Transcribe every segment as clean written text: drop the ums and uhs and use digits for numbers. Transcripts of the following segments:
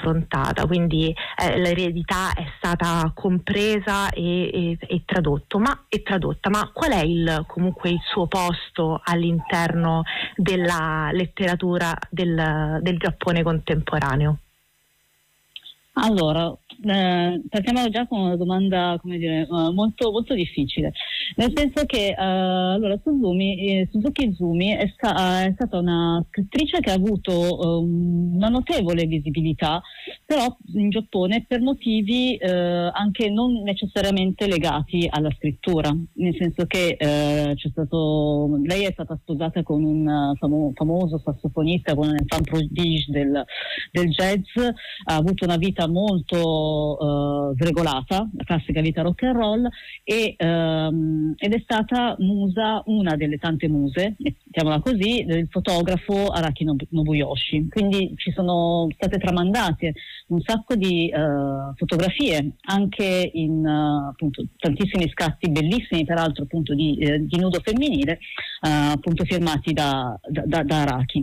affrontata, quindi l'eredità è stata compresa e tradotta, ma qual è comunque il suo posto all'interno della letteratura del Giappone contemporaneo? Allora, partiamo già con una domanda, molto, molto difficile, nel senso che Suzuki Izumi è stata una scrittrice che ha avuto una notevole visibilità, però in Giappone per motivi anche non necessariamente legati alla scrittura, nel senso che lei è stata sposata con un famoso sassofonista, con un fan prodige del jazz, ha avuto una vita molto sregolata, la classica vita rock and roll, ed è stata una delle tante muse, mettiamola così, del fotografo Araki Nobuyoshi. Quindi ci sono state tramandate un sacco di fotografie, anche in appunto tantissimi scatti bellissimi, peraltro appunto di nudo femminile, appunto firmati da Araki.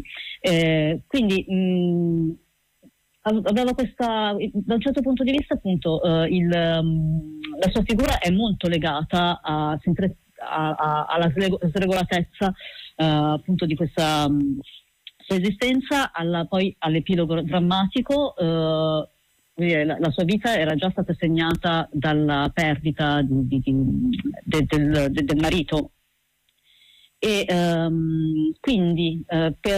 Quindi aveva questa, da un certo punto di vista appunto la sua figura è molto legata sempre alla sregolatezza appunto di questa sua esistenza, poi all'epilogo drammatico. La sua vita era già stata segnata dalla perdita del marito, e quindi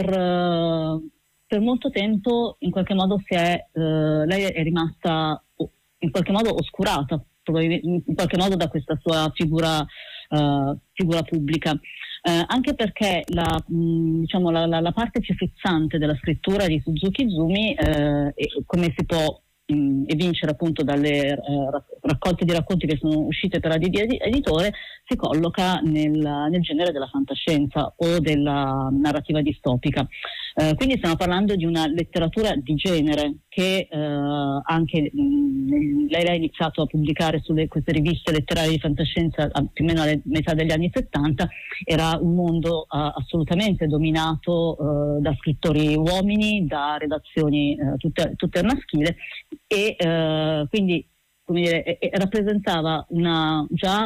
per molto tempo in qualche modo lei è rimasta in qualche modo oscurata, in qualche modo, da questa sua figura pubblica, anche perché la parte più frizzante della scrittura di Suzuki Izumi, come si può evincere appunto dalle raccolte di racconti che sono uscite per ADD Editore, si colloca nel genere della fantascienza o della narrativa distopica. Quindi stiamo parlando di una letteratura di genere che anche lei ha iniziato a pubblicare queste riviste letterarie di fantascienza più o meno alla metà degli anni 70. Era un mondo assolutamente dominato da scrittori uomini, da redazioni tutte al maschile, e quindi, come dire, rappresentava una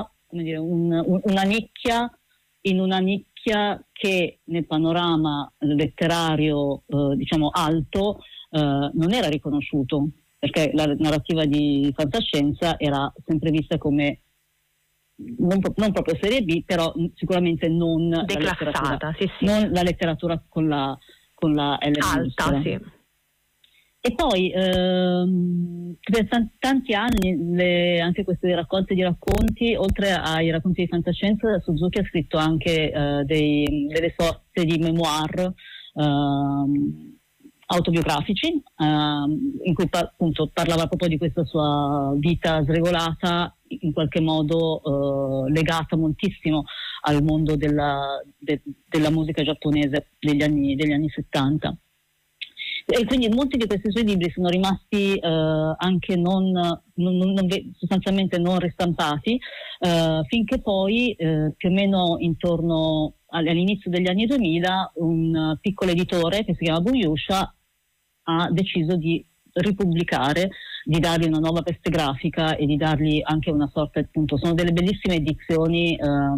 nicchia in una nicchia che nel panorama letterario alto non era riconosciuto, perché la narrativa di fantascienza era sempre vista come non proprio serie B, però sicuramente non declassata, non la letteratura con la L alta, sì. E poi per tanti anni anche queste raccolte di racconti, oltre ai racconti di fantascienza, Suzuki ha scritto anche delle sorte di memoir autobiografici, in cui appunto parlava proprio di questa sua vita sregolata, in qualche modo legata moltissimo al mondo della musica giapponese degli anni 70. E quindi molti di questi suoi libri sono rimasti anche sostanzialmente non ristampati, finché poi più o meno intorno all'inizio degli anni 2000 un piccolo editore che si chiama Buyusha ha deciso di ripubblicare, di dargli una nuova veste grafica e di dargli anche una sorta, appunto, sono delle bellissime edizioni,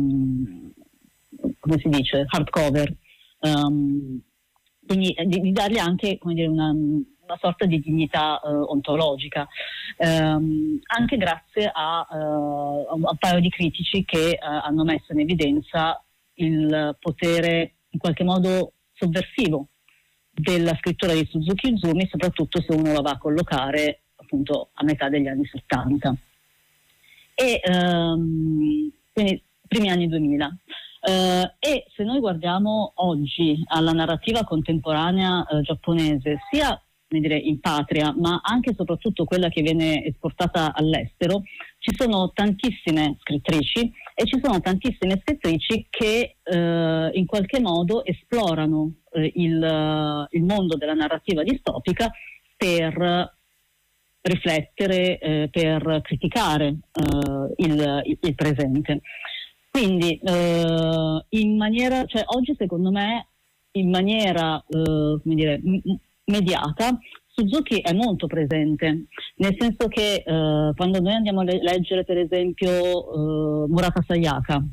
come si dice, hardcover, quindi di dargli anche, come dire, una sorta di dignità ontologica, anche grazie a un paio di critici che hanno messo in evidenza il potere in qualche modo sovversivo della scrittura di Suzuki Izumi, soprattutto se uno la va a collocare appunto a metà degli anni 70 e quindi primi anni 2000. E se noi guardiamo oggi alla narrativa contemporanea giapponese, sia, come dire, in patria, ma anche e soprattutto quella che viene esportata all'estero, ci sono tantissime scrittrici e ci sono tantissime scrittrici che in qualche modo esplorano il mondo della narrativa distopica per riflettere, per criticare il presente. Quindi in maniera, cioè oggi secondo me in maniera come dire mediata Suzuki è molto presente, nel senso che quando noi andiamo a leggere per esempio Murata Sayaka,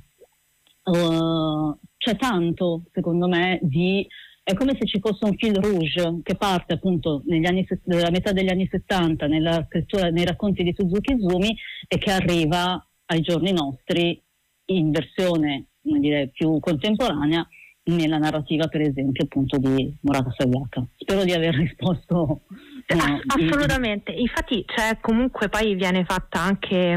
c'è tanto, secondo me, è come se ci fosse un fil rouge che parte appunto nella metà degli anni 70 nella scrittura, nei racconti di Suzuki Izumi, e che arriva ai giorni nostri in versione, come dire, più contemporanea nella narrativa, per esempio, appunto di Murata Sayaka. Spero di aver risposto. Assolutamente, infatti comunque poi viene fatta anche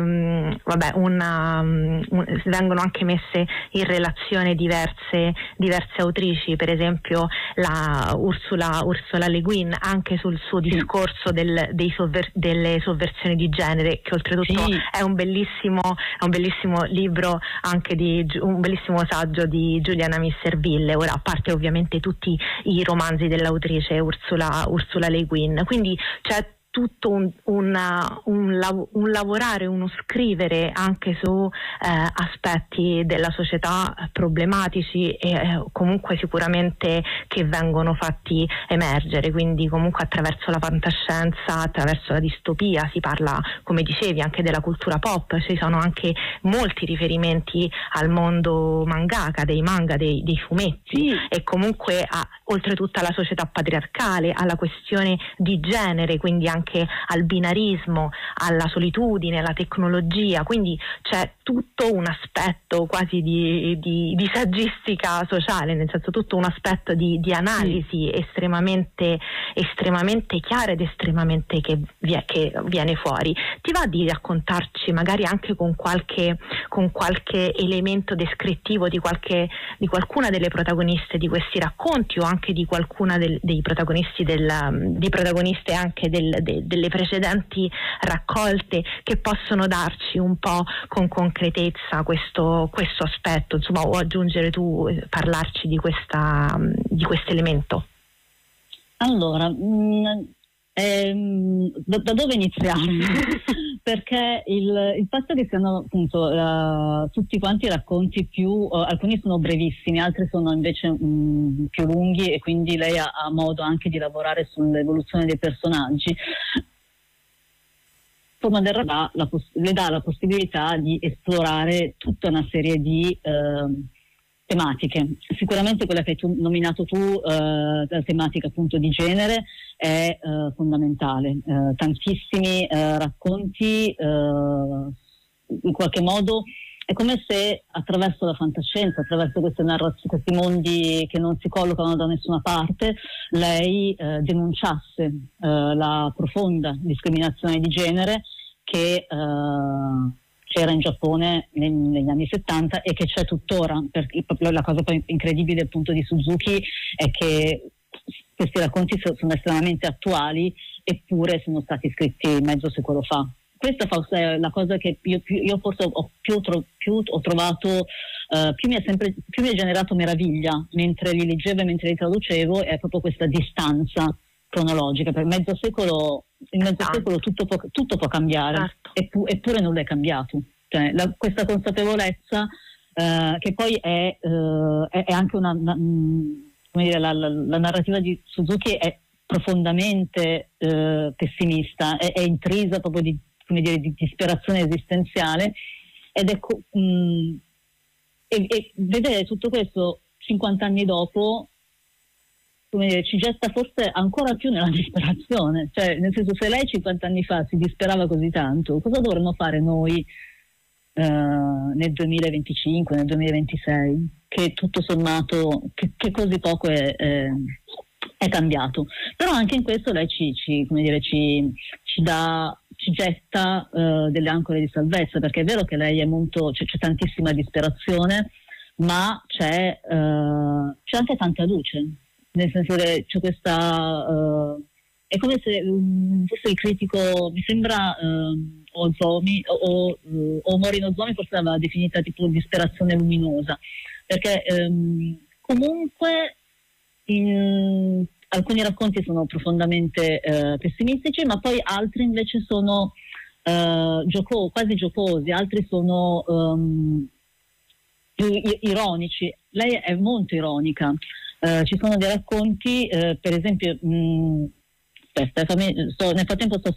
vengono anche messe in relazione diverse autrici, per esempio la Ursula Le Guin, anche sul suo discorso delle sovversioni di genere, che oltretutto è un bellissimo libro, anche un bellissimo saggio di Giuliana Misserville, ora a parte ovviamente tutti i romanzi dell'autrice Ursula Le Guin. Quindi c'è tutto un lavorare, uno scrivere anche su aspetti della società problematici e comunque sicuramente che vengono fatti emergere, quindi comunque attraverso la fantascienza, attraverso la distopia. Si parla, come dicevi, anche della cultura pop, ci sono anche molti riferimenti al mondo mangaka, dei manga, dei fumetti, e comunque oltretutto alla società patriarcale, alla questione di genere, quindi anche al binarismo, alla solitudine, alla tecnologia. Quindi c'è tutto un aspetto quasi di saggistica sociale, nel senso tutto un aspetto di analisi estremamente chiara ed estremamente che viene fuori. Ti va di raccontarci magari anche con qualche elemento descrittivo di qualcuna delle protagoniste di questi racconti, o anche di qualcuna dei protagonisti di protagoniste anche delle precedenti raccolte, che possono darci un po' con concretezza questo aspetto, insomma, o aggiungere tu, parlarci di questo elemento? Allora, da dove iniziare? Perché il fatto che siano appunto tutti quanti racconti alcuni sono brevissimi, altri sono invece più lunghi, e quindi lei ha modo anche di lavorare sull'evoluzione dei personaggi. Forma del Radà le dà la possibilità di esplorare tutta una serie di tematiche. Sicuramente quella che hai nominato tu, la tematica appunto di genere, è fondamentale. Tantissimi racconti, in qualche modo è come se attraverso la fantascienza, attraverso questi mondi che non si collocano da nessuna parte, lei denunciasse la profonda discriminazione di genere che c'era in Giappone negli anni 70 e che c'è tuttora. Proprio la cosa poi incredibile appunto di Suzuki è che questi racconti sono estremamente attuali, eppure sono stati scritti mezzo secolo fa. Questa forse è la cosa che io forse ho trovato, più mi ha generato meraviglia mentre li leggevo e mentre li traducevo, è proprio questa distanza cronologica. Per in mezzo secolo tutto può cambiare, certo. Eppure nulla è cambiato. Cioè, questa consapevolezza che poi è anche come dire, la narrativa di Suzuki è profondamente pessimista, è intrisa proprio di disperazione esistenziale, ed e vedere tutto questo 50 anni dopo, come dire, ci getta forse ancora più nella disperazione. Cioè, nel senso, se lei 50 anni fa si disperava così tanto, cosa dovremmo fare noi nel 2025, nel 2026, che tutto sommato che così poco è cambiato? Però anche in questo lei ci getta delle ancore di salvezza, perché è vero che lei è c'è tantissima disperazione, ma c'è anche tanta luce, nel senso che c'è questa è come se forse il critico, mi sembra, Ozomi o Morino Ozomi forse l'aveva definita tipo disperazione luminosa, perché comunque alcuni racconti sono profondamente pessimistici, ma poi altri invece sono quasi giocosi, altri sono più ironici. Lei è molto ironica. Ci sono dei racconti, per esempio aspetta, nel frattempo sto